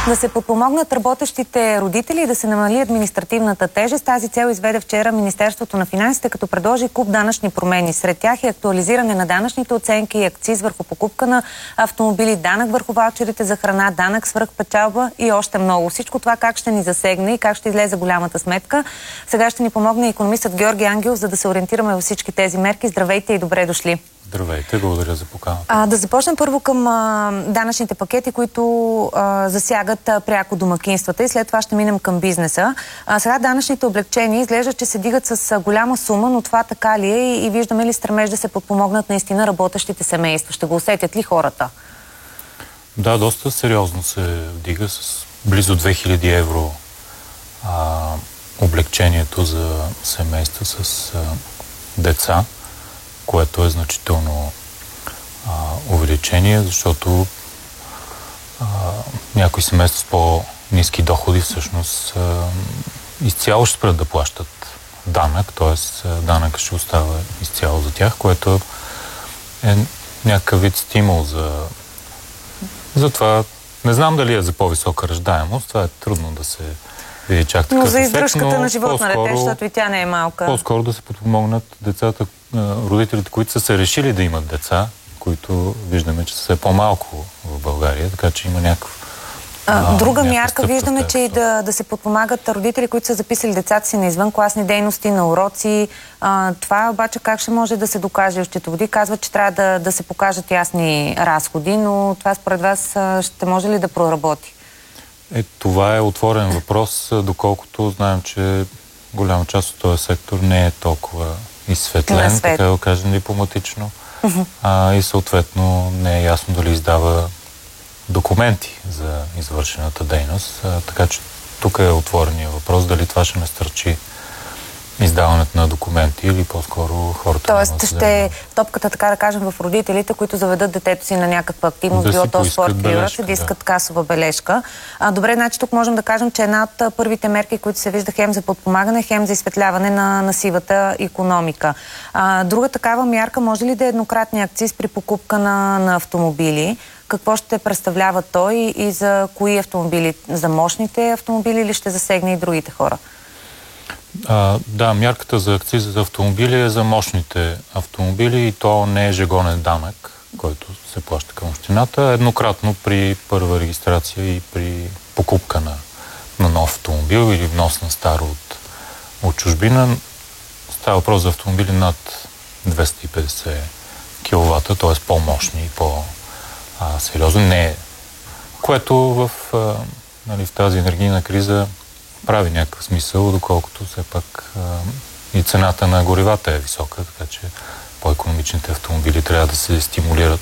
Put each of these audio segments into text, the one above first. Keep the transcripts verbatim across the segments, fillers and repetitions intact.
Да се подпомогнат работещите родители и да се намали административната тежест. Тази цел изведе вчера Министерството на финансите, като предложи куп данъчни промени. Сред тях е актуализиране на данъчните оценки, акциз върху покупка на автомобили, данък върху ваучерите за храна, данък свръхпечалба и още много. Всичко това как ще ни засегне и как ще излезе голямата сметка. Сега ще ни помогне икономистът Георги Ангелов, за да се ориентираме във всички тези мерки. Здравейте и добре дошли. Здравейте, благодаря за поканата. А, да започнем първо към а, данъчните пакети, които а, засягат а, пряко домакинствата и след това ще минем към бизнеса. А, сега данъчните облегчения изглежда, че се дигат с а, голяма сума, но това така ли е и, и виждаме ли стремеж да се подпомогнат наистина работещите семейства? Ще го усетят ли хората? Да, доста сериозно се вдига с близо две хиляди евро а, облегчението за семейства с а, деца, което е значително а, увеличение, защото а, някои семейства с по-ниски доходи всъщност а, изцяло ще спрат да плащат данък, т.е. данък ще остава изцяло за тях, което е някакъв вид стимул за, за това. Не знам дали е за по-висока раждаемост, това е трудно да се види чак такъв но за издръжката ефект, но на живот на дете, защото и тя не е малка. По-скоро да се подпомогнат децата, родителите, които са се решили да имат деца, които виждаме, че са все по-малко в България, така че има някакъв... А, друга мярка виждаме, че и да, да се подпомагат родители, които са записали децата си на извънкласни дейности, на уроци. А, това обаче как ще може да се докаже? Счетоводи казват, че трябва да, да се покажат ясни разходи, но това според вас ще може ли да проработи? Е, това е отворен въпрос, доколкото знаем, че голяма част от този сектор не е толкова изсветлен, така да го кажем дипломатично, uh-huh. а, и съответно не е ясно дали издава документи за извършената дейност. А, така че тук е отворения въпрос, дали това ще насърчи издаването на документи или по-скоро хората... Тоест ще топката, така да кажем, в родителите, които заведат детето си на някаква активност, да било то спорт или уроци, да да. искат касова бележка. А, добре, значи тук можем да кажем, че една от първите мерки, които се вижда хем за подпомагане, хем за изсветляване на, на сивата икономика. А, друга такава мярка може ли да е еднократния акциз при покупка на, на автомобили? Какво ще представлява той и за кои автомобили? За мощните автомобили или ще засегне и другите хора? А, да, мярката за акциза за автомобили е за мощните автомобили и то не е ежегоден данък, който се плаща към общината, еднократно при първа регистрация и при покупка на, на нов автомобил или внос на старо от, от чужбина. Става въпрос за автомобили над двеста и петдесет киловата, т.е. по-мощни и по-сериозни. Не е. Което в, а, нали, в тази енергийна криза прави някакъв смисъл, доколкото все пак а, и цената на горивата е висока, така че по-икономичните автомобили трябва да се стимулират.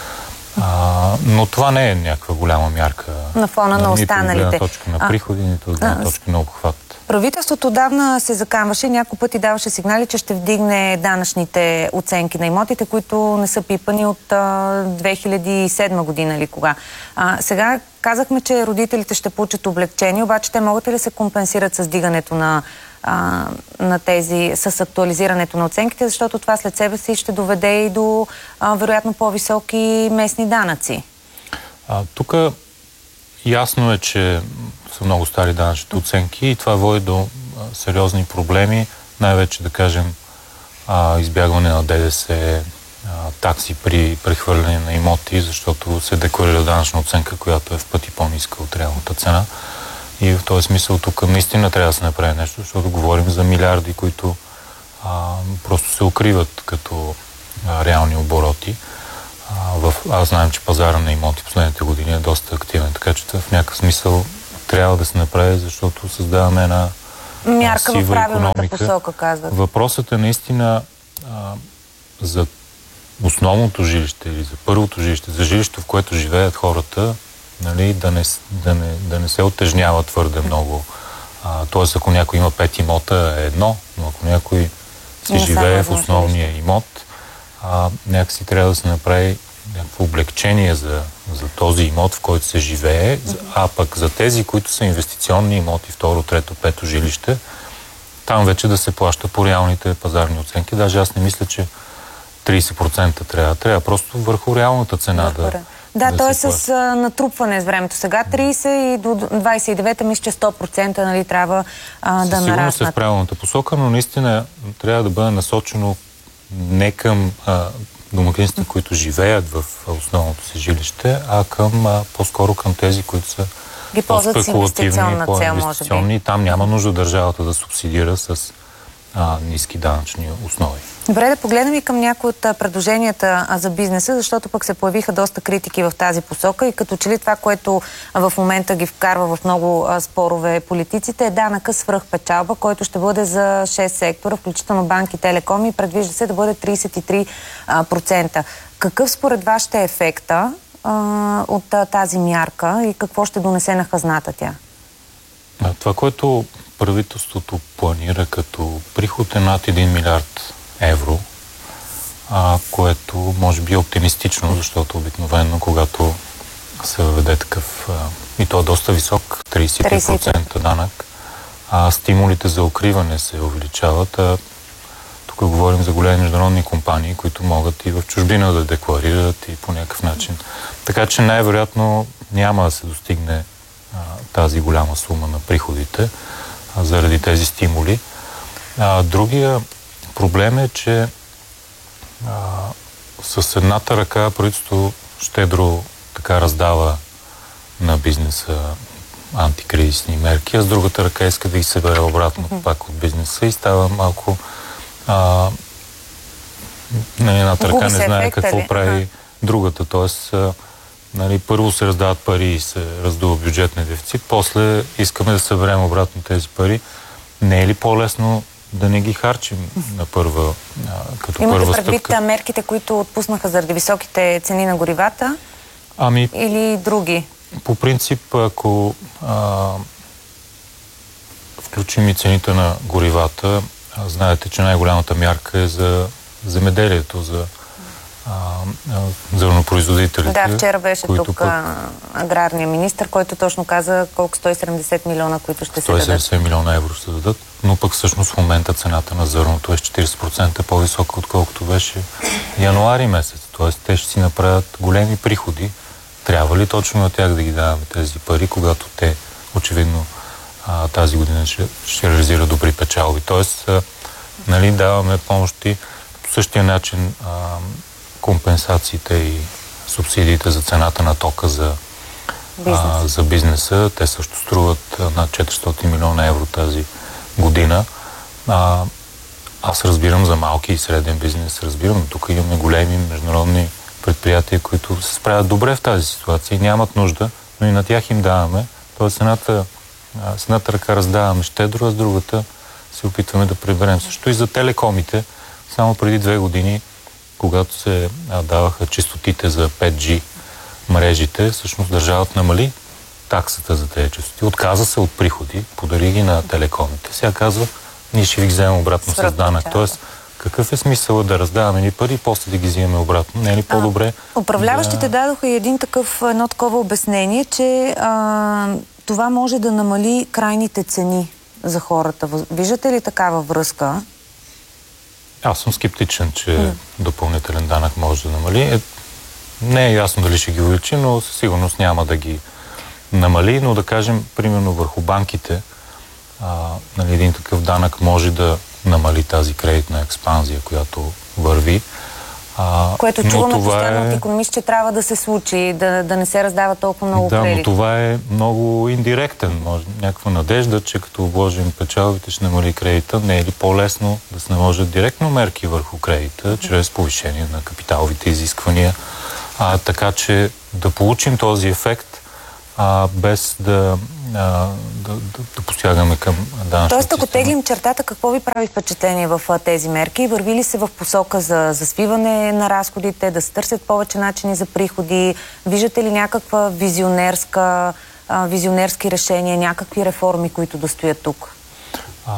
А, но това не е някаква голяма мярка. На фона на, на останалите. Нито от гледна точка на приходи, нито от гледна точка на обхват. Правителството отдавна се закамваше, няколко пъти даваше сигнали, че ще вдигне данъчните оценки на имотите, които не са пипани от а, две хиляди и седма година или кога. А, сега казахме, че родителите ще получат облегчение, обаче те могат ли да се компенсират с дигането на, а, на тези, с актуализирането на оценките, защото това след себе си ще доведе и до а, вероятно по-високи местни данъци? А, тук ясно е, че са много стари данъчните оценки и това води до а, сериозни проблеми, най-вече да кажем а, избягване на ДДС, а, такси при прехвърляне на имоти, защото се декларира данъчна оценка, която е в пъти по-ниска от реалната цена. И в този смисъл тук наистина трябва да се направи нещо, защото говорим за милиарди, които а, просто се укриват като а, реални обороти. В, аз знам, че пазара на имоти последните години е доста активен, така че в някакъв смисъл трябва да се направи, защото създаваме една мярка сива в правилната икономика. Посока, казват. Въпросът е наистина а, за основното жилище или за първото жилище, за жилището, в което живеят хората, нали, да, не, да, не, да не се отежнява твърде много. А, тоест, ако някой има пет имота е едно, но ако някой си не живее в основния жилище. имот, А, някакси трябва да се направи някакво облегчение за, за този имот, в който се живее, а пък за тези, които са инвестиционни имоти, второ, трето, пето жилище, там вече да се плаща по реалните пазарни оценки. Даже аз не мисля, че трийсет процента трябва. Трябва просто върху реалната цена да, Да, да то е с а, натрупване с времето. Сега трийсет и до двайсет и девета мисля, че сто процента нали, трябва а, да нараснат. Сигурно се в правилната посока, но наистина трябва да бъде насочено не към а, домакинства, които живеят в основното си жилище, а към а, по-скоро към тези, които са ги ползват с инвестиционна цел, може би. Там няма нужда държавата да субсидира с а, ниски данъчни основи. Добре, да погледнем и към някои от предложенията за бизнеса, защото пък се появиха доста критики в тази посока и като че ли това, което в момента ги вкарва в много спорове политиците, е данъка свръхпечалба, който ще бъде за шест сектора, включително банки, телекоми, и предвижда се да бъде трийсет и три процента. Какъв според вас ще е ефекта а, от а, тази мярка и какво ще донесе на хазната тя? Това, което правителството планира като приход е над един милиард евро, а, което може би е оптимистично, защото обикновено, когато се въведе такъв, а, и то е доста висок, трийсет процента данък, а стимулите за укриване се увеличават. А, тук говорим за големи международни компании, които могат и в чужбина да декларират и по някакъв начин. Така че най-вероятно няма да се достигне а, тази голяма сума на приходите а, заради тези стимули. А, другия проблем е, че а, с едната ръка правителството щедро така раздава на бизнеса антикризисни мерки, а с другата ръка иска да ги събере обратно mm-hmm. пак от бизнеса и става малко а, на едната ръка не знае какво ли? прави ага. другата. Тоест, а, нали, първо се раздават пари и се раздува бюджетния дефицит, после искаме да съберем обратно тези пари. Не е ли по-лесно да не ги харчим на първа, а, като Имате първа предвид стъпка? мерките, които отпуснаха заради високите цени на горивата? Ами, или други? По принцип, ако а, включим и цените на горивата, а, знаете, че най-голямата мярка е за земеделието, за зърнопроизводителите. Да, вчера беше тук пък... аграрния министър, който точно каза колко сто и седемдесет милиона, които ще се дадат. сто и седемдесет милиона евро ще дадат, но пък всъщност в момента цената на зърното е четирийсет процента по-висока, отколкото беше януари месец. Тоест те ще си направят големи приходи. Трябва ли точно на тях да ги даваме тези пари, когато те очевидно а, тази година ще, ще реализират добри печалби? Тоест, а, нали, даваме помощи по същия начин а, компенсациите и субсидиите за цената на тока за, Бизнес. а, за бизнеса. Те също струват над четиристотин милиона евро тази година. А, аз разбирам за малки и среден бизнес, разбирам. Тук имаме големи международни предприятия, които се справят добре в тази ситуация и нямат нужда, но и на тях им даваме. Тоест едната, с едната ръка раздаваме щедро, а с другата се опитваме да приберем. Също и за телекомите, само преди две години, когато се а, даваха честотите за пет джи мрежите, всъщност държавата намали таксата за тези честоти. Отказа се от приходи, подари ги на телекомите. Сега казва, ние ще ви вземем обратно с данък. Тоест, какъв е смисъл да раздаваме ни пари и после да ги вземем обратно? Не е ли по-добре? А, управляващите да... дадоха и един такъв, едно такова обяснение, че а, това може да намали крайните цени за хората. Виждате ли такава връзка? Аз съм скептичен, че mm. допълнителен данък може да намали. Е, не е ясно дали ще ги увеличи, но със сигурност няма да ги намали. Но да кажем, примерно върху банките, а, нали, един такъв данък може да намали тази кредитна експанзия, която върви. А, Което чуваме постоянно е... от икономист, че трябва да се случи, да, да не се раздава толкова много да, кредит. Да, но това е много индиректен. Може някаква надежда, че като обложим печалбите ще намали кредита. Не е ли по-лесно да се наложат директно мерки върху кредита, чрез повишение на капиталовите изисквания, а, така че да получим този ефект, а, без да, а, да, да, да посягаме към данъчната Тоест, ако система. теглим чертата, какво ви прави впечатление в а, тези мерки? Върви ли се в посока за, за свиване на разходите, да се търсят повече начини за приходи? Виждате ли някаква визионерска, а, визионерски решения, някакви реформи, които да стоят тук? А,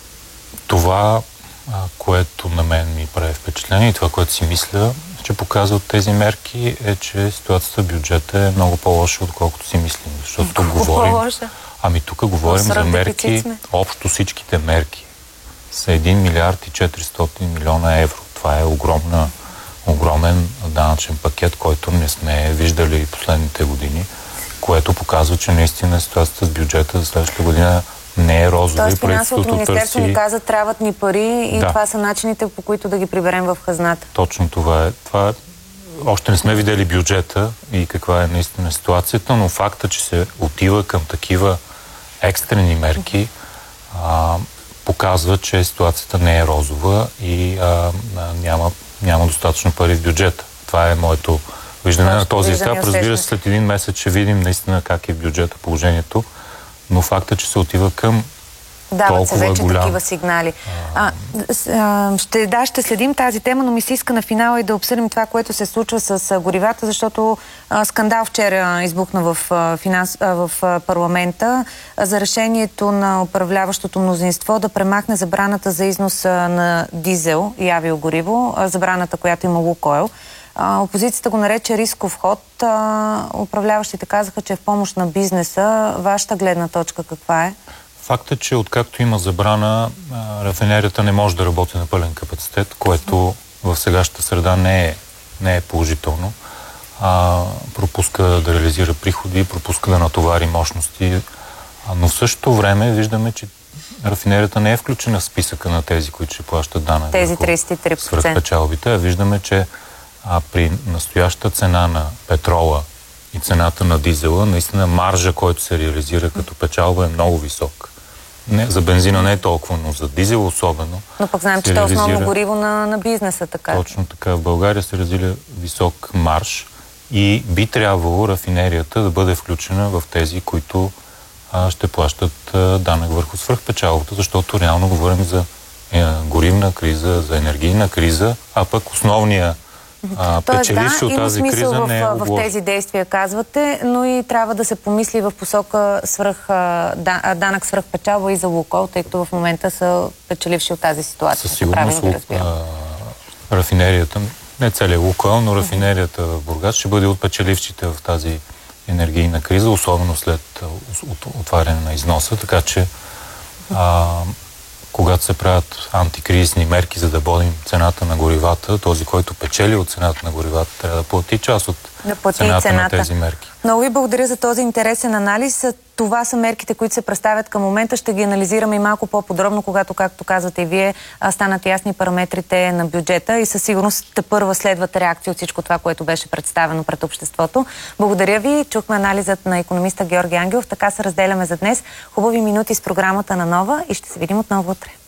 това, а, което на мен ми прави впечатление и това, което си мисля, че показва от тези мерки, е, че ситуацията в бюджета е много по-лоша, отколкото си мислим. Защото тук говорим... По-лоша? Ами тук говорим за мерки, общо всичките мерки са един милиард и четиристотин милиона евро. Това е огромна огромен данъчен пакет, който не сме виждали последните години, което показва, че наистина ситуацията с бюджета за следващата година не е розова. Тоест финансовото министерство търси... ни каза, трябват ни пари и да. Това са начините, по които да ги приберем в хазната. Точно това е. Това е. Още не сме видели бюджета и каква е наистина ситуацията, но факта, че се отива към такива екстрени мерки, а, показва, че ситуацията не е розова и а, а, няма, няма достатъчно пари в бюджета. Това е моето виждане на този етап. Разбира се, след един месец ще видим наистина как е в бюджета положението, но факта, че се отива към Дават се вече голям. такива сигнали. А, а, ще, да, ще следим тази тема, но ми се иска на финала и да обсъдим това, което се случва с горивата, защото а, скандал вчера избухна в, а, финанс, а, в а, парламента а, за решението на управляващото мнозинство да премахне забраната за износ а, на дизел и авиогориво, а, забраната, която има Лукойл. А, опозицията го нарече рисков ход. А, управляващите казаха, че е в помощ на бизнеса. Вашата гледна точка каква е? Факт е, че откакто има забрана, рафинерията не може да работи на пълен капацитет, което в сегашната среда не е, не е положително. А, пропуска да реализира приходи, пропуска да натовари мощности, а, но в същото време виждаме, че рафинерията не е включена в списъка на тези, които ще плащат данък тези тридесет и три процента свръхпечалбите. А виждаме, че а, при настоящата цена на петрола и цената на дизела, наистина маржа, който се реализира като печалба, е много висок. Не, за бензина не е толкова, но за дизел особено. Но пък знаем, че реализира... това е основно гориво на, на бизнеса, така. Точно така. В България се реализира висок марж и би трябвало рафинерията да бъде включена в тези, които а, ще плащат а, данък върху свръхпечалбата, защото реално говорим за е, горивна криза, за енергийна криза, а пък основния А, печеливши да, от тази криза в, не е в, в тези действия, казвате, но и трябва да се помисли в посока свръх, да, данък свръх печалба и за Лукойл, тъй като в момента са печеливши от тази ситуация. Със сигурност рафинерията, не целият Лукойл, но рафинерията в Бургас ще бъде от печелившите в тази енергийна криза, особено след отваряне на износа, така че а, когато се правят антикризисни мерки, за да бодим цената на горивата, този, който печели от цената на горивата, трябва да плати част от да плати цената, цената на тези мерки. Много ви благодаря за този интересен анализ. Това са мерките, които се представят към момента. Ще ги анализираме и малко по-подробно, когато, както казвате и вие, станат ясни параметрите на бюджета и със сигурност тепърва следват реакции от всичко това, което беше представено пред обществото. Благодаря ви. Чухме анализът на икономиста Георги Ангелов. Така се разделяме за днес. Хубави минути с програмата на Нова и ще се видим отново утре.